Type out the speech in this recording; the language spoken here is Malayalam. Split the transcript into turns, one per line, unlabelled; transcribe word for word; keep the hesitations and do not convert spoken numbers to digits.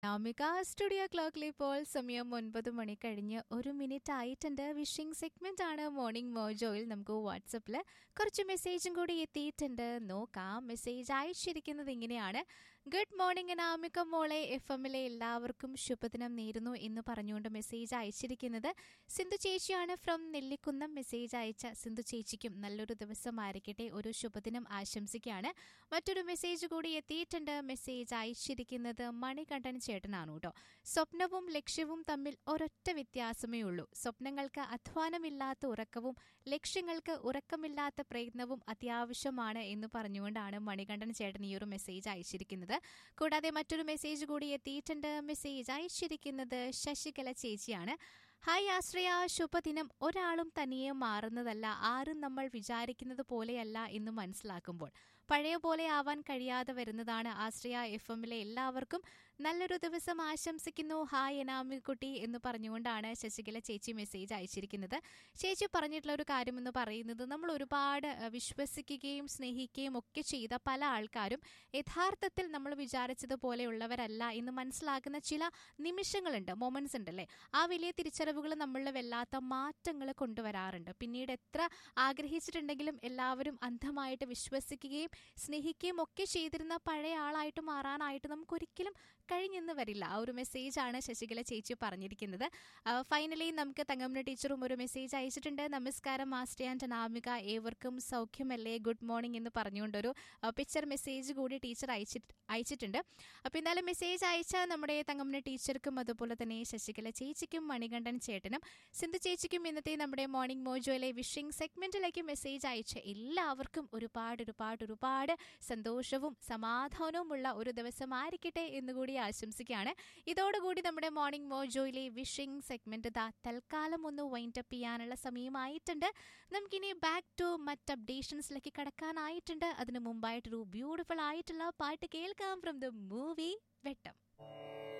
നാമിക സ്റ്റുഡിയോ ക്ലോക്കിൽ ഇപ്പോൾ സമയം ഒൻപത് മണി കഴിഞ്ഞ് ഒരു മിനിറ്റ് ആയിട്ടുണ്ട്. വിഷിംഗ് സെഗ്മെന്റ് ആണ് മോർണിംഗ് മോജോയിൽ. നമുക്ക് വാട്സപ്പിൽ കുറച്ച് മെസ്സേജും കൂടി എത്തിയിട്ടുണ്ട്. നോക്കാം. മെസ്സേജ് അയച്ചിരിക്കുന്നത് ഇങ്ങനെയാണ്: ഗുഡ് മോർണിംഗ് നാമിക മോളെ, എഫ് എമ്മിലെ എല്ലാവർക്കും ശുഭദിനം നേരുന്നു എന്ന് പറഞ്ഞുകൊണ്ട് മെസ്സേജ് അയച്ചിരിക്കുന്നത് സിന്ധു ചേച്ചിയാണ്. ഫ്രം നെല്ലിക്കുന്നം. മെസ്സേജ് അയച്ച സിന്ധു ചേച്ചിക്കും നല്ലൊരു ദിവസമായിരിക്കട്ടെ, ഒരു ശുഭദിനം ആശംസിക്കുകയാണ്. മറ്റൊരു മെസ്സേജ് കൂടി എത്തിയിട്ടുണ്ട്. മെസ്സേജ് അയച്ചിരിക്കുന്നത് മണികണ്ഠൻ ചേട്ടനാണ് കേട്ടോ. സ്വപ്നവും ലക്ഷ്യവും തമ്മിൽ ഒരൊറ്റ വ്യത്യാസമേ ഉള്ളൂ. സ്വപ്നങ്ങൾക്ക് അധ്വാനമില്ലാത്ത ഉറക്കവും ലക്ഷ്യങ്ങൾക്ക് ഉറക്കമില്ലാത്ത പ്രയത്നവും അത്യാവശ്യമാണ് എന്ന് പറഞ്ഞുകൊണ്ടാണ് മണികണ്ഠൻ ചേട്ടൻ ഈ ഒരു മെസ്സേജ് അയച്ചിരിക്കുന്നത്. കൂടാതെ മറ്റൊരു മെസ്സേജ് കൂടി എത്തിയിട്ടുണ്ട്. മെസ്സേജ് അയച്ചിരിക്കുന്നത് ശശികല ചേച്ചിയാണ്. ഹായ് ആശ്രയ, ശുഭദിനം. ഒരാളും തനിയെ മാറുന്നതല്ല, ആരും നമ്മൾ വിചാരിക്കുന്നത് പോലെയല്ല എന്ന് മനസ്സിലാക്കുമ്പോൾ പഴയ പോലെ ആവാൻ കഴിയാതെ വരുന്നതാണ്. ആശ്രയ എഫ് എമ്മിലെ എല്ലാവർക്കും നല്ലൊരു ദിവസം ആശംസിക്കുന്നു. ഹായ് എനാമിക്കുട്ടി എന്ന് പറഞ്ഞുകൊണ്ടാണ് ശശികല ചേച്ചി മെസ്സേജ് അയച്ചിരിക്കുന്നത്. ചേച്ചി പറഞ്ഞിട്ടുള്ള ഒരു കാര്യം എന്ന് പറയുന്നത്, നമ്മൾ ഒരുപാട് വിശ്വസിക്കുകയും സ്നേഹിക്കുകയും ഒക്കെ ചെയ്ത പല ആൾക്കാരും യഥാർത്ഥത്തിൽ നമ്മൾ വിചാരിച്ചതുപോലെയുള്ളവരല്ല എന്ന് മനസ്സിലാക്കുന്ന ചില നിമിഷങ്ങളുണ്ട്, മൊമെന്റ്സ് ഉണ്ടല്ലേ. ആ വലിയ തിരിച്ചറിവുകൾ നമ്മളിൽ വല്ലാത്ത മാറ്റങ്ങൾ കൊണ്ടുവരാറുണ്ട്. പിന്നീട് എത്ര ആഗ്രഹിച്ചിട്ടുണ്ടെങ്കിലും എല്ലാവരും അന്ധമായിട്ട് വിശ്വസിക്കുകയും സ്നേഹിക്കുകയും ഒക്കെ ചെയ്തിരുന്ന പഴയ ആളായിട്ട് മാറാനായിട്ട് നമുക്കൊരിക്കലും കഴിഞ്ഞെന്ന് വരില്ല. ആ ഒരു മെസ്സേജാണ് ശശികല ചേച്ചി പറഞ്ഞിരിക്കുന്നത്. ഫൈനലി നമുക്ക് തങ്കമ്മ ടീച്ചറും ഒരു മെസ്സേജ് അയച്ചിട്ടുണ്ട്. നമസ്കാരം മാസ്റ്റർ ആൻഡ് നാമിക, ഏവർക്കും സൗഖ്യമല്ലേ, ഗുഡ് മോർണിംഗ് എന്ന് പറഞ്ഞുകൊണ്ടൊരു പിക്ചർ മെസ്സേജ് കൂടി ടീച്ചർ അയച്ചിട്ട് അയച്ചിട്ടുണ്ട് അപ്പോൾ എന്തായാലും മെസ്സേജ് അയച്ച നമ്മുടെ തങ്കമ്മ ടീച്ചർക്കും അതുപോലെ തന്നെ ശശികല ചേച്ചിക്കും മണികണ്ഠൻ ചേട്ടനും സിന്ധു ചേച്ചിക്കും ഇന്നത്തെ നമ്മുടെ മോർണിംഗ് മോജോയിലെ വിഷിംഗ് സെഗ്മെന്റിലേക്ക് മെസ്സേജ് അയച്ച എല്ലാവർക്കും ഒരുപാട് ഒരുപാട് ഒരുപാട് സന്തോഷവും സമാധാനവുമുള്ള ഒരു ദിവസമായിരിക്കട്ടെ എന്നുകൂടി ആശംസിക്കുകയാണ്. ഇതോടുകൂടി നമ്മുടെ മോർണിംഗ് മോജോയിലെ വിഷിംഗ് സെഗ്മെന്റ് ദാ തൽക്കാലം ഒന്ന് വൈൻഡ് അപ്പ് ചെയ്യാനുള്ള സമയമായിട്ടുണ്ട്. നമുക്കിനി ബാക്ക് ടു മറ്റ് അപ്ഡേഷൻസിലേക്ക് കടക്കാനായിട്ടുണ്ട്. അതിനു മുമ്പായിട്ടൊരു ബ്യൂട്ടിഫുൾ ആയിട്ടുള്ള പാട്ട് കേൾക്കാം ഫ്രം ദ മൂവി വെട്ടം.